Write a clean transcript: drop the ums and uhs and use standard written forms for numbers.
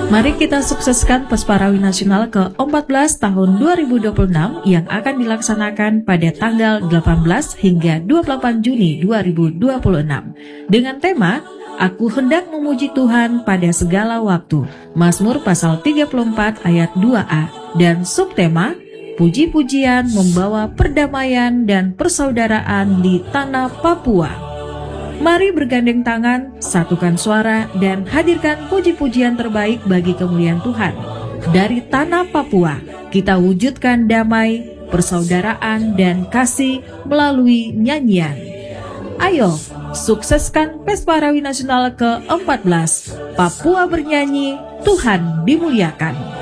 Mari kita sukseskan Pesparawi Nasional ke-14 tahun 2026 yang akan dilaksanakan pada tanggal 18 hingga 28 Juni 2026 dengan tema Aku hendak memuji Tuhan pada segala waktu. Mazmur pasal 34 ayat 2a dan subtema Puji-pujian membawa perdamaian dan persaudaraan di tanah Papua. Mari bergandeng tangan, satukan suara, dan hadirkan puji-pujian terbaik bagi kemuliaan Tuhan. Dari tanah Papua, kita wujudkan damai, persaudaraan, dan kasih melalui nyanyian. Ayo, sukseskan Pesparawi Nasional ke-14. Papua bernyanyi, Tuhan dimuliakan.